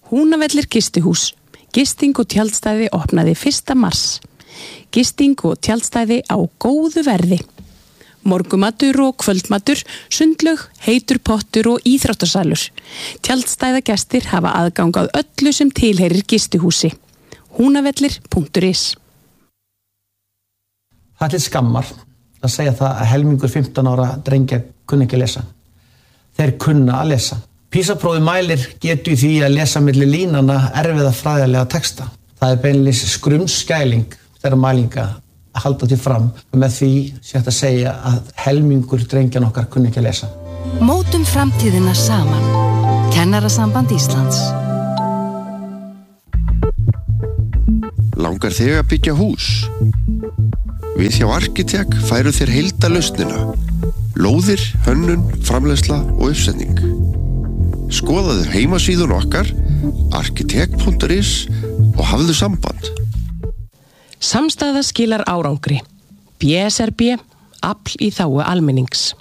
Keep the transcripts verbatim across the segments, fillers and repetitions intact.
Húnavellir gistihús. Gisting og tjaldstæði opnaði fyrsta mars. Gisting og tjaldstæði á góðu verði. Morgumatur og kvöldmatur, sundlaug, heitur pottur og íþróttasalur. Tjaldstæðagestir hafa aðgang að öllu sem tilheyrir gistihúsi. húnavellir punktur is. Það er til skammar að segja það að helmingur fimmtán ára drengja kunna ekki að lesa. Þeir kunna að lesa. PISA-prófið mælir getu í því að lesa milli línana erfiða fræðilega texta. Það er beinlínis skrumskæling þeirra mælinga að halda til fram og með því sé hægt að segja að helmingur drengjan okkar kunna ekki að lesa. Mótum framtíðina saman. Kennarasamband Íslands. Langar þig að byggja hús? Við hjá Arkitek færu þér heildarlausnina. Lóðir, hönnun, framleiðsla og uppsetning. Skoðaðu heimasíðun okkar arkitek punktur is og hafðu samband. Samstæða skilar árangri. B S R B, afl í þágu almennings.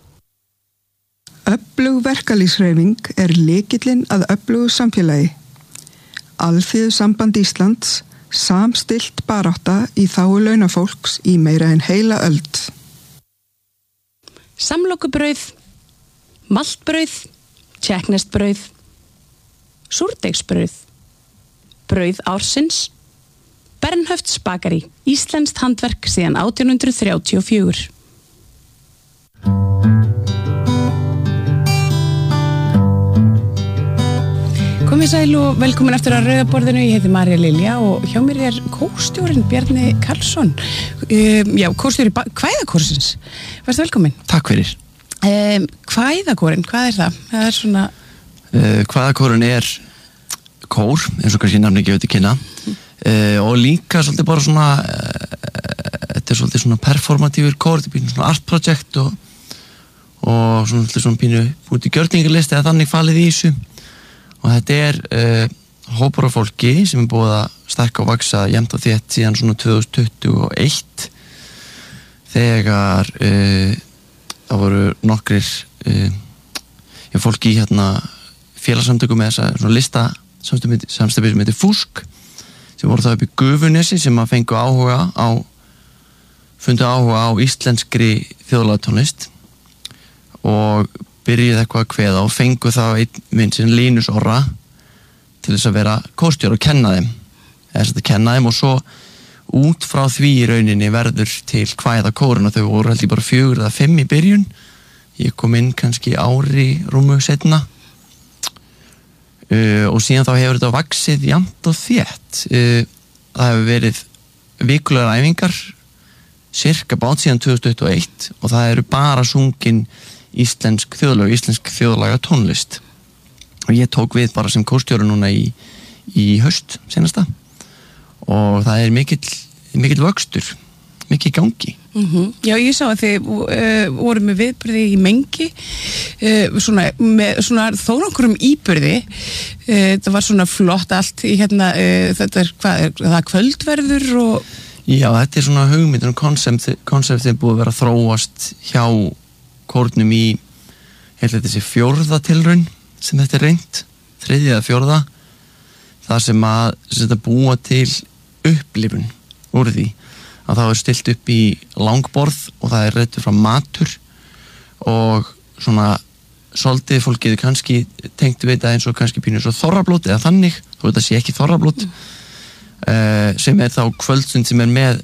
Öflug verkalýðshreyfing er lykillinn að öflugu samfélagi. Alþýðusamband Íslands, samstillt barátta í þágu launafólks í meira en heila öld. Samlokubrauð, maltbrauð, tjekknestbrauð, súrdeigsbrauð, brauð ársins, Bernhöfts bakari, íslenskt handverk síðan átján hundrað þrjátíu og fjögur. Komið sæl og velkomin eftir að Rauðaborðinu. Ég heiti Marja Lilja og hjá mér er kórstjórinn Bjarni Karlsson. Um, já, kórstjóri kvæðakórsins. Verstu velkomin. Takk fyrir. Um, kvæðakórin, hvað er það? Það er svona... Uh, kvæðakórin er kór, eins og kannski nafni gefið til kynna. Mm. Uh, og líka svolítið bara svona, uh, þetta er svolítið svona performatífur kór, þetta er býnum svona art project og, og svona, svona pínu út í gjörningarlisti eða þannig falið í þessu. Og þetta er uh, hópur af fólki sem er búið að stækka og vaksa jafnt og þétt síðan svona tvö þúsund tuttugu og eitt þegar uh, það voru nokkrir uh, já, fólki í hérna félagsamtökum með þessa svona lista samstæpi sem heitir Fúsk sem voru það upp í Gufunesi sem að fengu áhuga á fundu áhuga á íslenskri þjóðlagatónlist og byrjuði eitthvað að kveða og fengu þá einn minn sem Linus Orra til þess að vera kórstjóri og kenna þeim eða þess að kenna þeim og svo út frá því í rauninni verður til kvæðakórin og þau voru held ég bara fjögur eða fimm í byrjun. Ég kom inn kannski ári rúmu setna uh, og síðan þá hefur þetta vaxið jafnt og þétt. Uh, það hefur verið vikulegar æfingar cirka bát síðan tvö þúsund tuttugu og eitt og það eru bara sungin íslensk þjóðlag, íslensk þjóðlaga tónlist og ég tók við bara sem kórstjóri núna í, í haust senasta og það er mikill, mikill vöxtur, mikill gangi. Mm-hmm. Já, ég sá að þið uh, voru með viðburði í Mengi uh, svona, með svona þó nokkrum íburði uh, það var svona flott allt í hérna, uh, þetta er hvað, er það kvöldverður og... Já, þetta er svona hugmyndir og konsept, konceptið búið að vera að þróast hjá kórnum í, held að þessi fjórða tilraun sem þetta er reynt, þriðja eða fjórða, það sem að þetta búa til upplifun úr því, að það er stilt upp í langborð og það er reiddur frá matur og svona svolítið fólkið kannski tengt við þetta eins og kannski pínur svo þorrablót eða þannig, þó þetta sé ekki þorrablót, mm. uh, sem er þá kvöldstund sem er með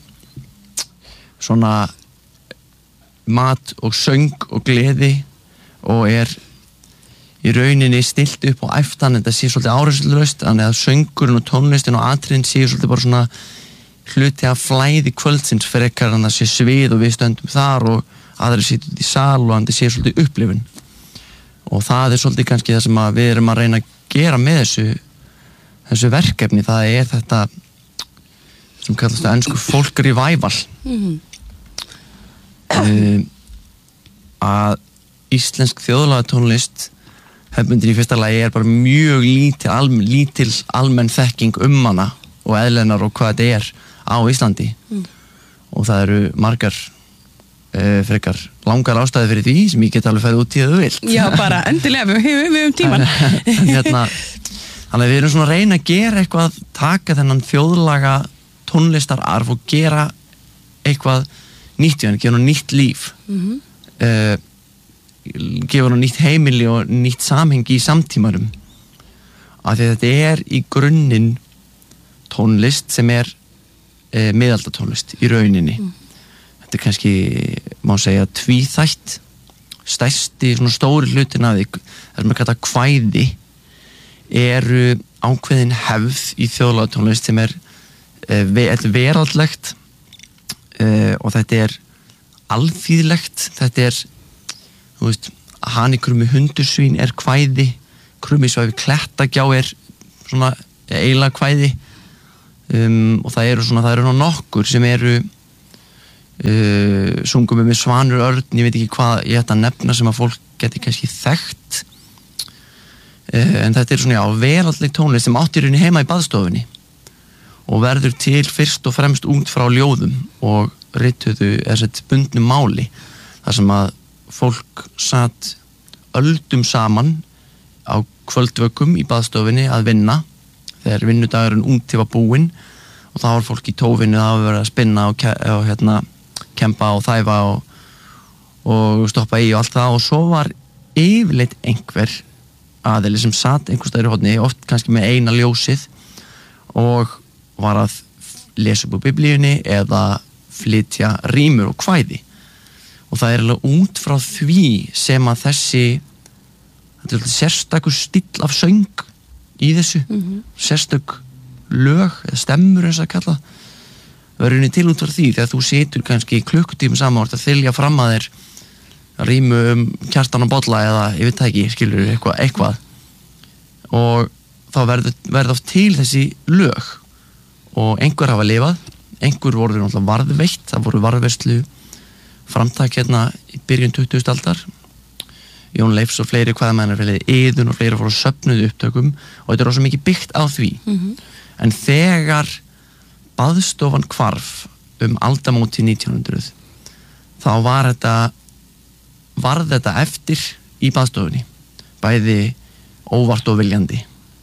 svona mat og söng og gleði og er í rauninni stilt upp og æftan, þetta sé svolítið áherslulaust, þannig að söngurinn og tónlistin og atriðin sé svolítið bara svona hluti af flæði kvöldsins frekar en það sé svið og við stöndum þar og aðri sitja út í sal og það sé svolítið upplifun og það er svolítið kannski það sem að við erum að reyna að gera með þessu þessu verkefni, það er þetta sem kallast á ensku folk revival. Mm-hmm. Uh, að íslensk þjóðlagatónlist hefðbundin í fyrsta lagi er bara mjög lítil, almen, lítil almenn þekking um hana og eðlennar og hvað þetta er á Íslandi mm. og það eru margar uh, frekar langar ástæði fyrir því sem ég get alveg fæði út í að þú vilt. Já, bara endilega, við höfum tíman. hérna, Þannig að við erum svona að reyna að gera eitthvað, taka þennan þjóðlaga tónlistararf og gera eitthvað nýtt í hann, gefa hann nýtt líf, mm-hmm. uh, gefa hann nýtt heimili og nýtt samhengi í samtímarum. Af því að þetta er í grunninn tónlist sem er uh, miðaldatónlist í rauninni. Mm. Þetta er kannski, má segja, tvíþætt, stærsti, svona stóri hlutin af því, það sem er kallað kvæði, eru ákveðin hefð í þjóðlagatónlist sem er uh, veraldlegt uh, og þetta er alþýðlegt, þetta er, þú veist, Hani krummi hundursvín er kvæði, krummi svæfi klettagjá er svona eiginlega kvæði, um, og það eru svona, það eru nokkur sem eru uh, sungum með Svanur Örn, ég veit ekki hvað ég ætla að nefna sem að fólk geti kannski þekkt. Uh, en þetta er svona, já, veraldleg tónlist sem átti í rauninni heima í baðstofunni og verður til fyrst og fremst út frá ljóðum og rituðu þessett bundnu máli þar sem að fólk satt öldum saman á kvöldvökum í baðstofunni að vinna þegar vinnudagurinn úti var búinn og þá var fólk í tófinu að vera að spinna og, og hérna, kempa og þæfa og, og stoppa í og allt það og svo var yfirleitt einhver aðili sem satt einhvers staðar í horni, oft kannski með eina ljósið og var að lesa upp úr biblíunni eða flytja rímur og kvæði og það er alveg út frá því sem að þessi þetta er sérstakur stíll af söng í þessu, mm-hmm. sérstök lög eða stemmur eins að kalla verður henni til út frá því þegar þú situr kannski klukkutíma saman og þylja fram að þér rímu um Kjartan og Bolla eða ég veit það ekki, skilur eitthvað, eitthvað. Og þá verður verður oft til þessi lög og einhver hafa lifað, einhver voru náttúrulega varðveitt, það voru varðveislu framtak hérna í byrjun tuttugustu aldar, Jón Leifs og fleiri kvæðamennar fleiri Iðun og fleiri fóru söfnuðu upptökum og þetta er rosa mikið byggt á því, mm-hmm. en þegar baðstofan hvarf um aldamóti nítján hundruð þá var þetta varð þetta eftir í baðstofunni bæði óvart og viljandi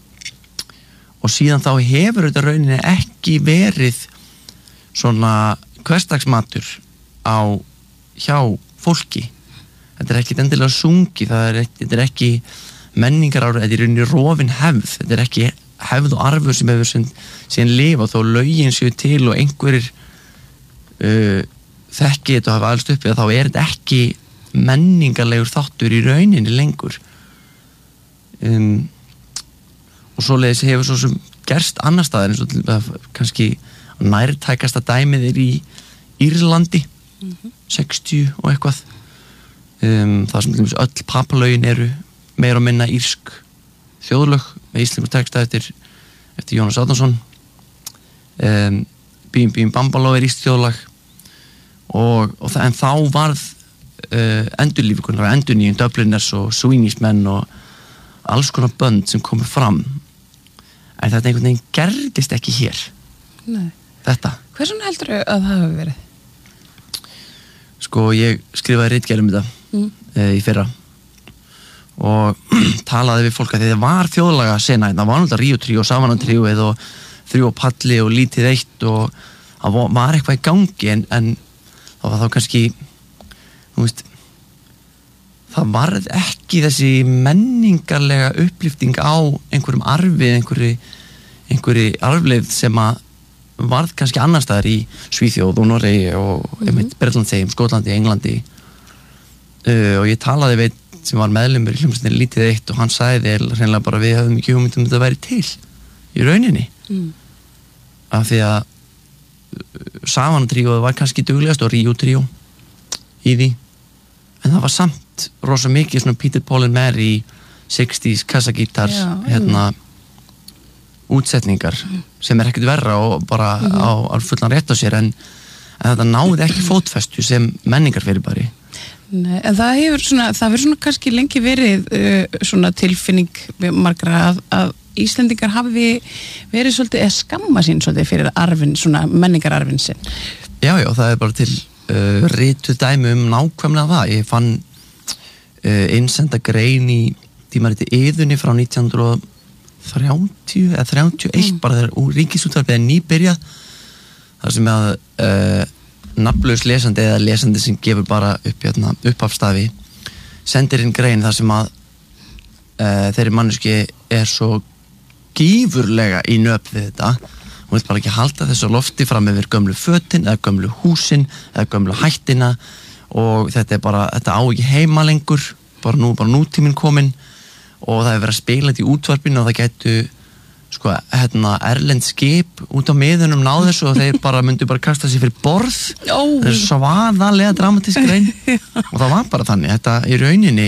og síðan þá hefur þetta rauninni ekki verið svona hversdagsmatur á hjá fólki þetta er ekki endilega sungi það er, þetta er ekki menningar ára þetta er rauninni rofin hefð þetta er ekki hefð og arfur sem hefur síðan lifað þó lögin séu til og einhverjir uh, þekki þetta og hafa alls uppið þá er þetta ekki menningarlegur þáttur í rauninni lengur um, og svoleiðis hefur svo sem gerst annar staðar eins og kannski nærtækasta dæmið er í Írlandi mm-hmm. sextíu og eitthvað um, það sem öll papalögin eru meira og minna írsk þjóðlög með íslenskum texta eftir, eftir Jónas Árnason um, Bím Bím Bambaló er írsk þjóðlag og, og það, en þá varð Uh, endurlífikunar, endurnýjum Dubliners og Sweeney's menn og alls konar bönd sem komur fram en þetta einhvern veginn gerðist ekki hér. Nei. Þetta Hversu heldur þau að það hafi verið? Sko ég skrifaði ritgerð um þetta mm. uh, í fyrra og talaði við fólk að þetta var þjóðlaga sena, það var náttúrulega Ríó tríó, Savana tríó og þrjú á palli og lítið eitt og það var eitthvað í gangi en, en það var þá kannski þú veist það varð ekki þessi menningarlega upplýfting á einhverjum arfi einhverju, einhverju arfleifð sem að varð kannski annar staðar í Svíþjóð og Noregi og mm-hmm. Bretlandseyjum, Skotlandi, Englandi uh, og ég talaði við sem var meðlumur í hljómsveitinni lítið eitt og hann sagði hreinlega bara við höfum ekki hugmynd um þetta væri til í rauninni mm. af því að Savana tríóð var kannski duglegast og Ríó tríó í því en það var samt rosa mikið svona Peter, Paul and Mary sextíes kassagítar hérna útsetningar mm. sem er ekkert verra og bara mm. á, á fullan rétt á sér en, en þetta náði ekki fótfestu sem menningarfyrirbæri. Nei, en það hefur svona, það hefur svona kannski lengi verið uh, svona tilfinning margra að, að Íslendingar hafi verið svolítið að skamma sín svolítið fyrir arfin, svona menningararfin sinn. Já, já, það er bara til Uh, rituð dæmi um nákvæmlega það ég fann uh, einsenda grein í tímariti Iðunni frá nítján hundruð þrjátíu eða þrjátíu og eitt mm. bara þegar Ríkisútvarpið er nýbyrjað þar sem að uh, nafnlaus lesandi eða lesandi sem gefur bara upp hérna, upphafstafi sendir inn grein þar sem að uh, þeirri manneski er svo gífurlega í nöp við þetta hún vil bara ekki halda þessu lofti fram yfir gömlu fötin eða gömlu húsin eða gömlu hættina og þetta er bara, þetta á ekki heima lengur bara nú, bara nútíminn kominn og það hefur verið að spila þetta í útvarpinu og það gætu sko, hérna, erlend skip út á miðunum náð þessu og þeir bara myndu bara kasta sér fyrir borð oh. það er svaðalega dramatísk grein og það var bara þannig, þetta í rauninni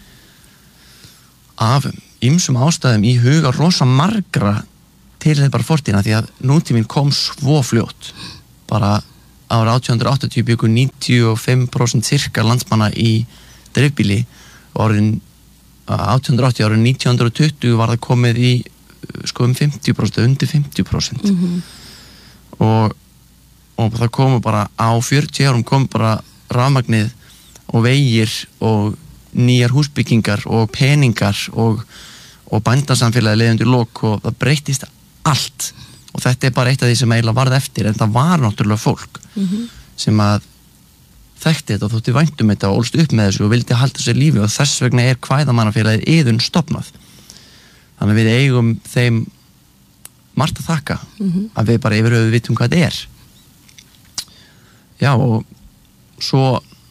af ýmsum ástæðum í huga rosa margra til þeir bara fortíðina því að nútíminn kom svo fljótt bara ára átján hundruð áttatíu byggu níutíu og fimm prósent cirka landsmanna í dreifbíli og orðin átján hundruð áttatíu árið nítján hundruð tuttugu var það komið í sko um fimmtíu prósent, undir fimmtíu prósent mm-hmm. og, og það komu bara á fjörutíu árum kom bara rafmagnið og vegir og nýjar húsbyggingar og peningar og, og bændasamfélagi leiðundir lok og það breytist allt og þetta er bara eitt af því sem eiginlega varð eftir en það var náttúrulega fólk mm-hmm. sem að þekkti þetta og þótti væntum þetta og ólst upp með þessu og vildi halda sér lífi og þess vegna er kvæðamannafélagið Iðunn stofnað þannig að við eigum þeim margt að þakka mm-hmm. að við bara yfirhöfuð vitum hvað þetta er já og svo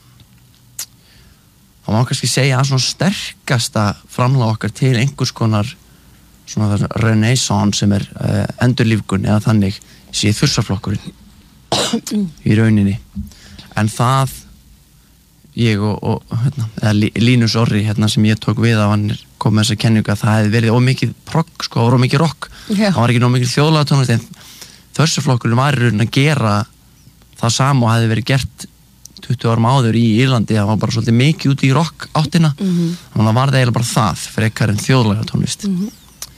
þá má kannski segja að svona sterkasta framlag okkar til einhvers konar svona renaissance sem er uh, endurlífgun eða þannig sé þursaflokkurinn í rauninni en það ég og, og hérna, eða Línus Orri hérna, sem ég tók við á hann kom með þessa kenningu að það hefði verið ómikið progg sko, ómikið rock það var ekki ómikið þjóðlega tónlist en þursaflokkurinn var í rauninni að gera það sama og hefði verið gert tuttugu árum áður í Írlandi það var bara svolítið mikið út í rock áttina mm-hmm. þannig að það var það eiginlega bara það frekar en þjóðlega tónlist mm-hmm.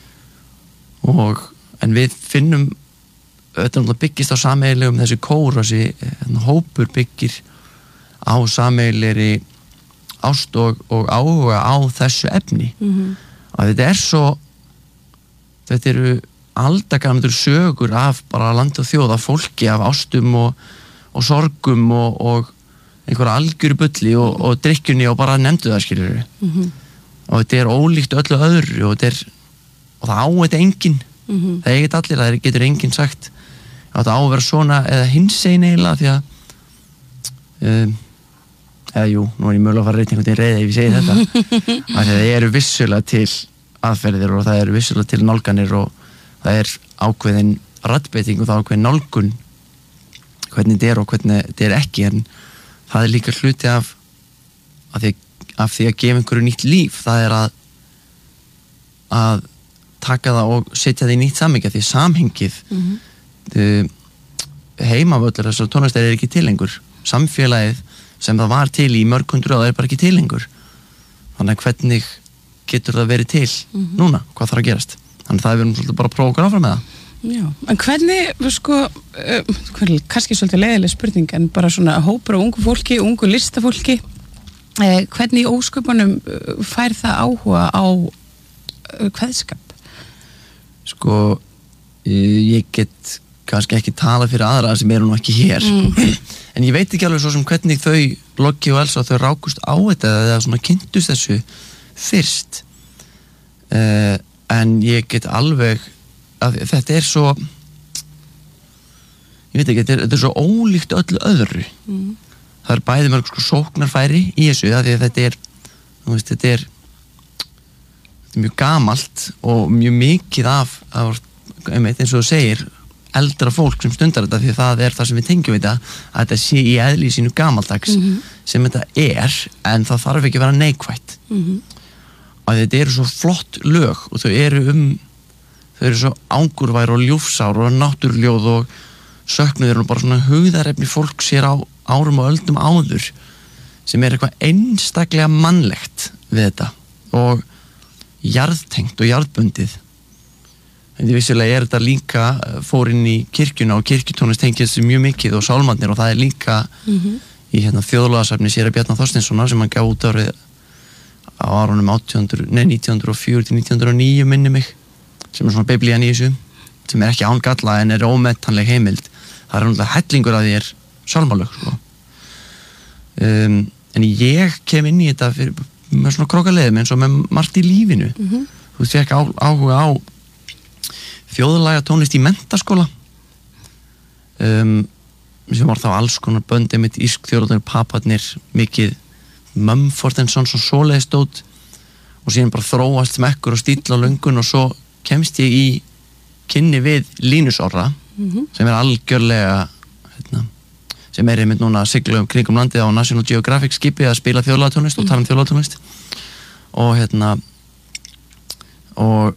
og en við finnum þetta byggist á sameiginlegum þessi kór þessi hérna, hópur byggir á sameiginlegri ást og, og áhuga á þessu efni mm-hmm. og þetta er svo þetta eru aldagamdur sögur af bara land og þjóð af fólki af ástum og, og sorgum og, og einhverja algjöru bulli og, og drikkjunni og bara nefndu það skilur mm-hmm. og þetta er ólíkt öllu öðru og, er, og það á þetta enginn mm-hmm. það er ekkert allir, það getur enginn sagt að þetta á að vera svona eða hinsegin eiginlega því að um, eða jú, nú er ég mögulega að fara reynt einhvern veginn reyða ef ég segi þetta að það eru vissulega til aðferðir og það eru vissulega til nálganir og það er ákveðin raddbeiting og það er ákveðin nálgun hvernig þetta er og hvernig þetta er ekki en það er líka hluti af af því, af því að gefa einhverju nýtt líf það er að að taka það og setja það í nýtt samhengi því samhengið mm-hmm. heimavöllur þessar tónlistar er ekki til lengur samfélagið sem það var til í mörg hundruð og það er bara ekki til lengur þannig að hvernig getur það verið til mm-hmm. núna, hvað þarf að gerast þannig að það er verið svolítið bara að prófa okkur áfram með það Já, en hvernig, sko uh, hvernig, kannski svolítið leiðileg spurning en bara svona hópur á ungu fólki ungu listafólki uh, hvernig í ósköpunum uh, fær það áhuga á uh, kveðskap? Sko ég get kannski ekki tala fyrir aðra sem eru nú ekki hér mm. en ég veit ekki alveg svo sem hvernig þau Loggi og Elsa þau rákust á þetta eða svona kynntust þessu fyrst uh, en ég get alveg að þetta er svo ég veit ekki, þetta er, þetta er svo ólíkt öllu öðru mm. það er bæði mörg sko sóknarfæri í þessu að því að þetta er þú veist, þetta er þetta er mjög gamalt og mjög mikið af, af einmitt, eins og þú segir eldra fólk sem stundar þetta því það er það sem við tengjum þetta að þetta sé í eðli sínu gamaldags mm-hmm. sem þetta er en það þarf ekki að vera neikvætt mm-hmm. og þetta eru svo flott lög og þau eru um þau eru svo angurvær og ljúfsár og náttúrljóð og söknuður og bara svona hugðarefni fólk sér á árum og öldum áður sem er eitthvað einstaklega mannlegt við þetta og jarðtengt og jarðbundið en því vissulega er þetta líka fór inn í kirkjuna og kirkjutónlist tengir þessu mjög mikið og sálmarnir og það er líka mm-hmm. í hérna þjóðlagasafni séra Bjarna Þorsteinssonar sem hann gaf út árið á árunum átján hundruð, nei, nítján hundruð og fjögur til nítján hundruð og níu minni mig sem er svona biblían í þessu, sem er ekki án galla en er ómetanleg heimild. Það er náttúrulega hellingur að því er sálmalög sko. um, en ég kem inn í þetta fyrir, með svona krókaleðum eins og með margt í lífinu. Mm-hmm. Þú veist, ég ekki á, áhuga á þjóðlaga tónlist í menntaskóla um, sem var þá alls konar böndi mitt ísk þjóðlagar paparnir, mikið Mumford and Sons og svoleiðis dót og síðan bara þróast smekkur og stíl á löngun og svo kemst ég í kynni við Linus Orra mm-hmm. sem er algjörlega hérna, sem er einmitt núna að sigla um kringum landið á National Geographic skipi að spila þjóðlagatónlist mm-hmm. og tala um þjóðlagatónlist og hérna og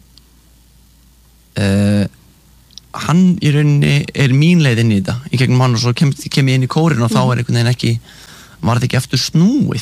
uh, hann í rauninni er mín leið inn í þetta í gegnum hann og svo kem, kem ég inn í kórin og mm. þá er einhvern veginn ekki var þetta ekki eftir snúið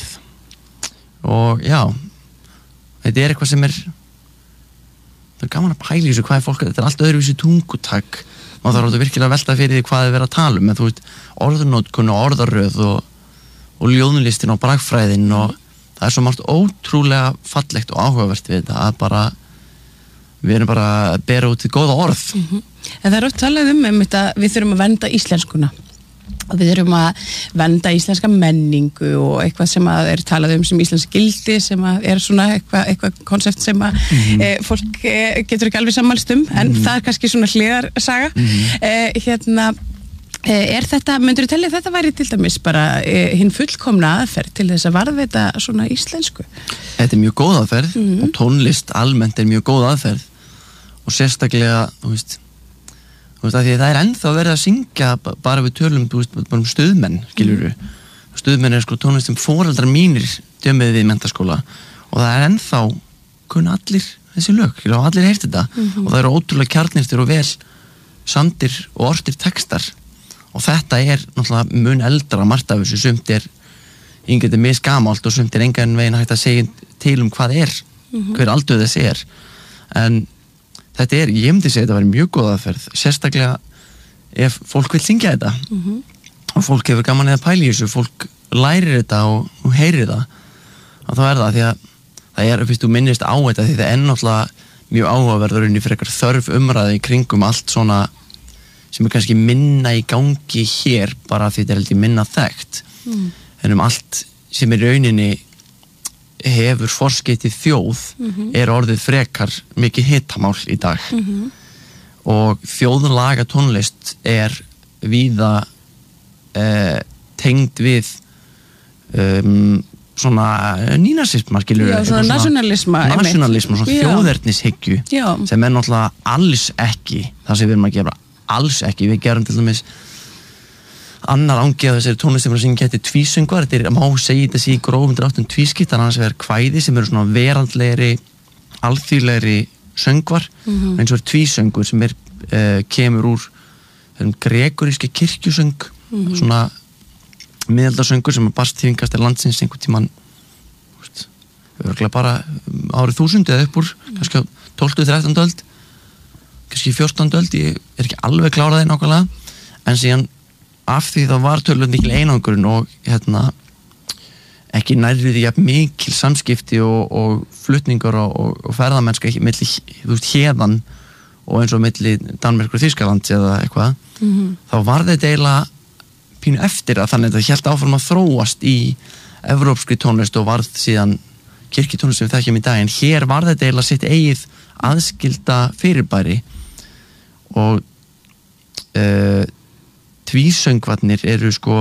og já þetta er eitthvað sem er það er gaman að pæla í þessu hvað er fólk þetta er allt öðruvísi tungutak og það er virkilega að velta fyrir því hvað er verið að tala um en þú veit orðunótkun og orðaröð og, og ljóðunlistin og bragfræðin og það er svo margt ótrúlega fallegt og áhugavert við þetta að bara við erum bara að bera út í góða orð mm-hmm. En það er oft talað um um þetta við þurfum að vernda íslenskuna og við þurfum að vernda íslenska menningu og eitthvað sem að er talað um sem íslensk gildi sem að er svona eitthvað, eitthvað konsept sem að mm-hmm. e, fólk e, getur ekki alveg sammælst um en mm-hmm. það er kannski svona hliðarsaga mm-hmm. e, hérna e, er þetta, myndur þú tellja þetta væri til dæmis bara e, hinn fullkomna aðferð til þess að varðveita svona íslensku? Þetta er mjög góð aðferð mm-hmm. og tónlist almennt er mjög góð aðferð og sérstaklega, þú veist þú veist, að því að það er ennþá verið að syngja bara við tölum, þú veist, bara um stuðmenn skiljuru, mm. stuðmenn er sko tónlist sem foreldrar mínir dömuðu við í menntaskóla og það er ennþá kunna allir þessi lög, skiljuru, og allir heyrt þetta mm-hmm. og það eru ótrúlega kjarnirtir og vel sandir og ortir textar og þetta er náttúrulega mun eldra margt af þessu, sumt er yngveit er misgamalt og sumt er engan veginn hægt að segja til um hvað er mm-hmm. hver aldur þessi er en þetta er, ég myndi segja þetta að vera mjög góð aðferð sérstaklega ef fólk vil syngja þetta mm-hmm. og fólk hefur gaman eða pæli í þessu fólk lærir þetta og, og heyrir það og þá er það því að það er, fyrst þú minnist á þetta því það er náttúrulega mjög áhugaverður inn í frekar þörf umræði í kringum allt svona sem er kannski minna í gangi hér bara því þetta er heldur minna þekkt mm. en um allt sem er rauninni hefur forskeytið þjóð mm-hmm. er orðið frekar mikið hitamál í dag mm-hmm. og þjóðlaga tónlist er víða eh, tengd við um, svona nínasisma skilur Já, svona nationalisma nationalisma, svona þjóðernishyggju sem er náttúrulega alls ekki það sem við erum að gera, alls ekki við gerum til dæmis annar ángi að þessari tónlist sem er að syngja þetta tvísöngvar, þetta er má segja þetta sé í grófum dráttum tvískiptan, annars vegar kvæði sem eru svona veraldlegri alþýðlegri söngvar mm-hmm. eins og er tvísöngur sem er, uh, kemur úr gregoríski kirkjusöng mm-hmm. svona miðaldarsöngur sem að barst tíðingast er landsins einhvern tímann örgulega bara árið þúsund eða upp úr mm-hmm. kannski á tólftu, þrettándu öld kannski fjórtándu öld, ég er ekki alveg kláraði nákvæmlega, en síðan af því það var tölvöld mikil einangurinn og hérna ekki nærrið því jafn mikil samskipti og, og flutningar og, og, og ferðamennska ekki milli, þú veist, hérðan og eins og milli Danmerkur og Þýskalands eða eitthvað, mm-hmm. þá var þetta eiginlega pínu eftir að þannig að það hélt áfram að þróast í evrópskri tónlist og varð síðan kirkjutónlist sem við þekkjum í dag, en hér var þetta eiginlega sitt eigið aðskilda fyrirbæri og uh, tvísöngvarnir eru sko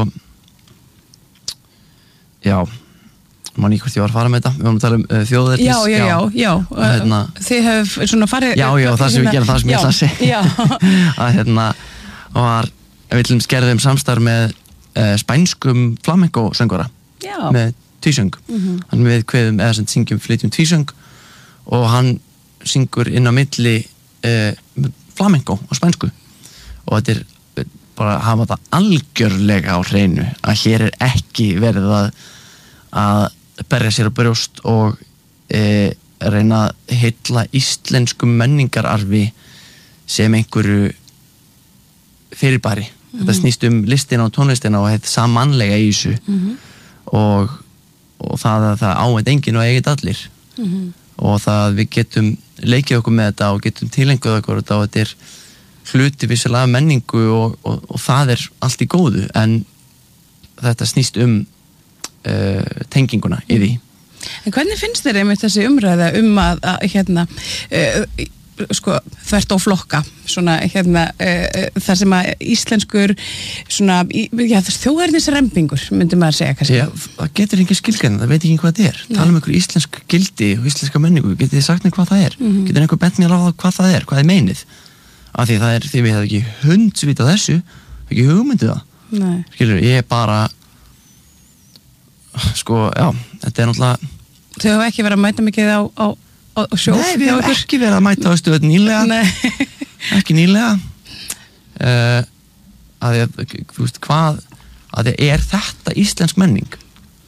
já man ég hvort ég var að fara með þetta, við varum að tala um uh, þjóðernis já, já, já, já. Uh, hérna, þið hefur svona farið já, já, það sem við gerum, það sem ég ætla að segja að hérna var, við viljum skerðum samstarf með uh, spænskum flamenco söngvara með tvísöng mm-hmm. hann við kveðum, eða sem syngjum flytjum tvísöng og hann syngur inn á milli uh, flamenco á spænsku og þetta er bara hafa þetta algjörlega á hreinu að hér er ekki verið að, að berja sér á brjóst og e, reyna að hylla íslensku menningararfi sem einhverju fyrirbæri. Mm-hmm. Þetta snýst um listina og tónlistina og þetta samanlega í þessu mm-hmm. og, og það að það áheit enginn og eigið allir mm-hmm. og það við getum leikið okkur með þetta og getum tilenguð okkur þetta og þetta er hluti vissulega menningu og, og, og það er allt í góðu en þetta snýst um uh, tenginguna í því. En hvernig finnst þér einmitt þessi umræða um að, að hérna uh, sko, þvert á flokka svona hérna uh, þar sem að íslenskur svona, já, þjóðernisrembingur myndi maður segja kannski. Já, það getur ekki skilgreina, það veit ekki hvað það er. Nei. Tala um einhver íslensk gildi og íslenska menningu, getið þið sagt mér hvað það er? Mm-hmm. Getur einhver bent mér á hvað það er, hvað er meinið? Af því það er, því við hefum ekki hundsvít á þessu, ekki hugmyndu það. Nei. Skilur, ég er bara sko, já, þetta er náttúrulega Þau hafa ekki verið að mæta mikið á, á, á sjóf? Nei, við hefum ekki verið að mæta á stöð nýlega. Nei. Ekki nýlega. Uh, að ég, þú veist, hvað, að ég, er þetta íslensk menning?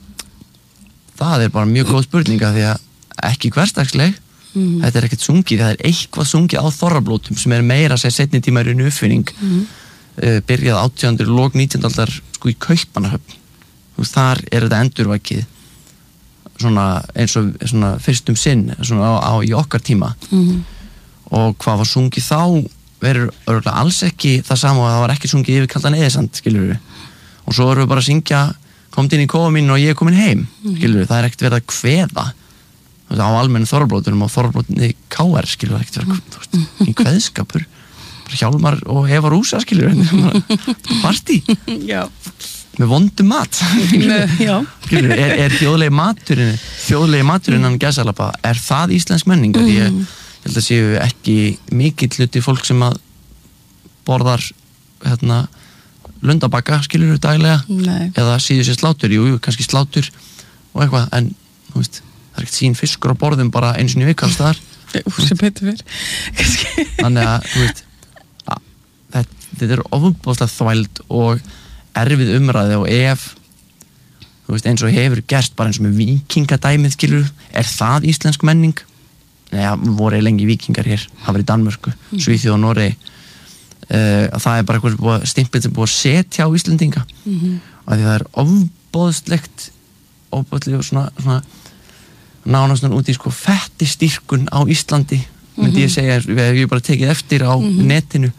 Það er bara mjög góð spurning að því að ekki hversdagsleg. Mm. Þetta er ekkert sungið, það er eitthvað sungið á þorrablótum sem er meira að segja seinni tíma er einu uppfinning. Mm. Uh, byrjað átjándu, lok nítjándu aldar sko í Kaupmannahöfn. Þú veist, þar er þetta endurvækið. Svona eins og svona fyrstum sinn svona á, á í okkar tíma mm-hmm. og hvað var sungið þá verður örgulega alls ekki það sama og það var ekki sungið yfir kaldan eðisand skilur við og svo erum við bara að syngja komd inn í kofa mín og ég er komin heim mm-hmm. skilur við, það er ekkert verið að kveða á almennu þorrablótunum og þorrablótunni K R skilur við ekkert verið mm-hmm. þú veist, í kveðskapur bara Hjálmar og Eva Rúsa skilur við partí já með vondum mat er, er þjóðlegi maturinn þjóðlegi maturinn hann gæsalapa er það íslensk menning mm. ég, ég held að séu ekki mikill hluti fólk sem að borðar hérna lundabakka skilur við daglega Nei. Eða síður sér slátur, jú, jú, kannski slátur og eitthvað, en þú veist það er ekkert sín fiskur á borðum bara einu sinni í viku alls þar sem betur fyrr þannig að þú veist að, þetta, þetta er ofubóðslega þvæld og erfið umræði og ef þú veist eins og hefur gerst bara eins og með vikingadæmið skilur er það íslensk menning? Nei, það voru lengi vikingar hér það var í Danmörku, mm. Svíþjóð og Noregi uh, að það er bara eitthvað stimpil sem búið að setja á Íslendinga mm-hmm. og því það er ofboðslegt ofboðslega svona, svona nánast út í sko fettistýrkun á Íslandi mm-hmm. myndi ég segja, við hefum bara tekið eftir á mm-hmm. netinu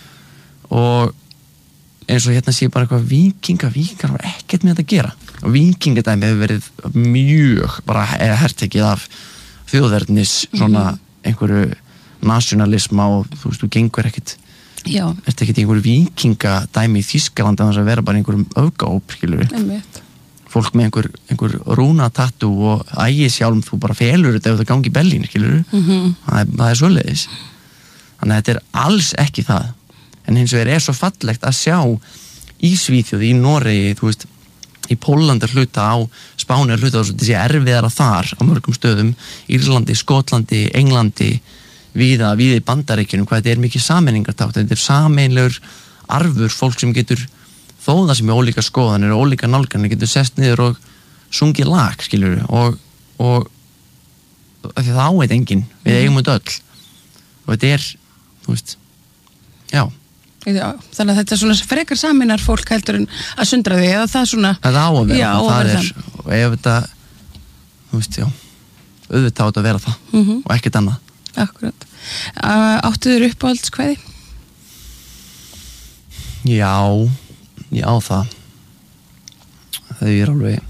og eins og hérna sé bara eitthvað vikinga, vikingar var ekkert með þetta að gera og vikingadæmi hefur verið mjög bara hertekið af þjóðverðnis svona einhverju nationalisma og þú veist, þú gengur ekkert Já. Ert ekkert einhverju vikingadæmi í Þýskalandi að vera bara einhverjum öfgaóp, skilur við fólk með einhver, einhver rúnatatú og ægisjálm, þú bara felur þetta ef það gangi í Berlín, skilur við mm-hmm. það, er, það er svoleiðis þannig að þetta er alls ekki það en hins vegar er svo fallegt að sjá í Svíþjóði, í Noregi, þú veist, í Pólandi hluta á Spáni hluta á þessi erfiðara þar á mörgum stöðum, Írlandi, Skotlandi, Englandi, víða, víða í Bandaríkjunum, hvað þetta er mikið sameiningartátt, þetta er sameinlegur arfur, fólk sem getur þóða sem er ólíka skoðanir og ólíka nálganir, getur sest niður og sungið lag, skilur við, og, og, og því það áheit enginn, við eigum þetta öll, og þetta er, þú veist, já. Já, þannig að þetta er svona frekar saminar fólk heldur en að sundra því eða það svona það á að vera, já, það, það það er það. Og ef þetta þú veist, já auðvitað átt að vera það mm-hmm. og ekkert annað Akkurat. Uh, áttu þér uppáhaldskvæði? Já já það þau er alveg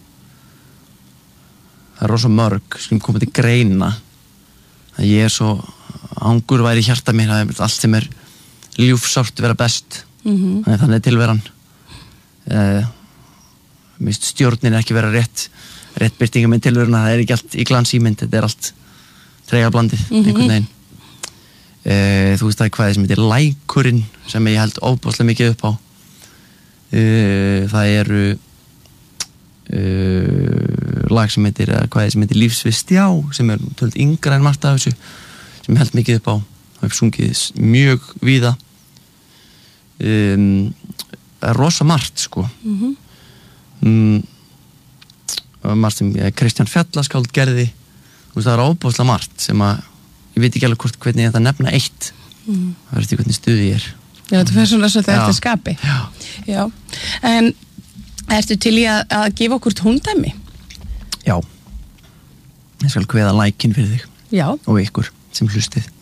það er rosa mörg sem komið til greina að ég er svo angur væri í hjarta mér að allt sem er ljúfsárt vera best mm-hmm. þannig, þannig er tilveran uh, mist stjórnin ekki vera rétt rétt byrtinga með tilveruna, það er ekki allt í glansýmynd, þetta er allt tregablandið mm-hmm. einhvern veginn uh, þú veist það er hvað sem heitir Lækurinn sem ég held ofboðslega mikið upp á uh, það eru uh, lag sem heitir hvað sem heitir Lífsvistjá sem er tölvöld yngra en margt af þessu sem ég held mikið upp á það hef sungið mjög víða um, rosa margt sko mm-hmm. um, margt sem Kristján Fjallaskáld gerði þú veist það er óbúslega margt sem að ég veit ekki alveg hvort hvernig ég ætla að nefna eitt mm. það verður ekki hvernig stuði ég er Já, þetta fyrir svona svolítið eftir skapi Já. Já, en ertu til í að, að gefa okkur tóndæmi? Já ég skal kveða lækin fyrir þig Já og ykkur sem hlustið.